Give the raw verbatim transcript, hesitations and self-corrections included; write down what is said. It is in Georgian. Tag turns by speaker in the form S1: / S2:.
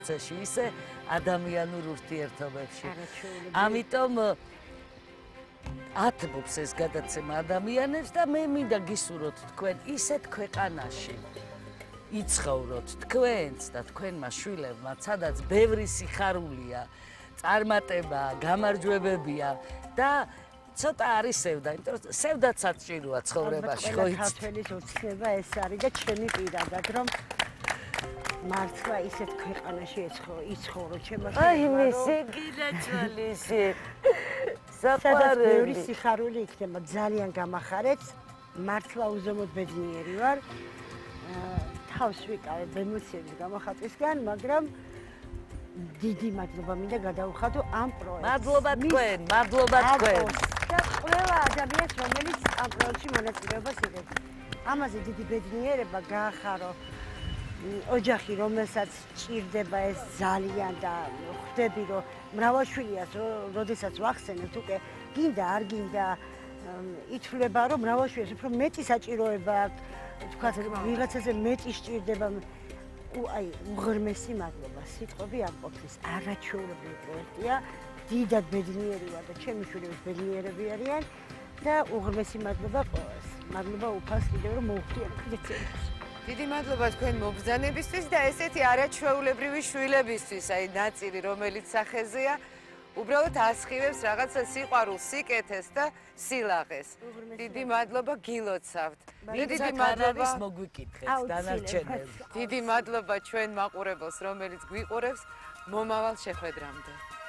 S1: წეში ისე ადამიანურ ურთიერთობებში. ამიტომ ათბობს ეს გადაცემა ადამიანებს და მე მინდა გისურვოთ თქვენ ისეთ ქვეყანაში იცხოვროთ თქვენც და თქვენმა შვილებმა, სადაც ბევრი სიხარულია, წარმატება, გამარჯვებებია და ცოტა არის სევდა, იმიტომ რომ სევდაც საჭიროა ცხოვრებაში, ხო იცით?
S2: ქართველის ოცნება ეს არის და ჩემი პირადად რომ მართლა ისეთ ქვეყანაში იცხოვრო ჩემო
S1: აი მისი გირაჭვალისი
S2: სადაც ბევრი სიხარული იქნება ძალიან გამახარეთ მართლა უზომოდ ბედნიერი ვარ თავს ვიკავებ ემოციების გამახატვისგან მაგრამ დიდი მადლობა მინდა გადავხადო ამ პროექტს
S1: მადლობა თქვენ მადლობა თქვენ
S2: და ყველა ადამიანს რომელიც ამ პროექტში მონაწილეობას იღებს ამაზე დიდი ბედნიერება გაახარო ოჯახი რომელსაც ჭირდება ეს ძალიან და ხვდები რომ მრავალშვილიას როდესაც ვახსენებთ უკვე გინდა არ გინდა ითვლება რომ მრავალშვილიას უფრო მეტი საჭიროება აქვს თქვა ვიღაცაზე მეტი სჭირდება აი უღრმესი მადლობა სიტყვები არ ყოფნის არაჩვეულებრივი პროექტია დიდად ბედნიერი ვარ და ჩემი შვილები ბედნიერები არიან და უღრმესი მადლობა ყველას მადლობა უფალს კიდევ რომ მოუხდიანებთ ცელს
S3: დიდი მადლობა თქვენ მობრძანებისთვის და ესეთი არაჩვეულებრივი შვილებისთვის, აი ნაწილი რომელიც სახეზეა, უბრალოდ ასხივებს რაღაცა სიყვარულს, სიკეთეს და სილაღეს. დიდი მადლობა გილოცავთ.
S1: დიდი მადლობა მოგვიკითხეთ დანარჩენებს.
S3: დიდი მადლობა ჩვენ მაყურებელს, რომელიც გვიყურებს მომავალ შეხვედრამდე.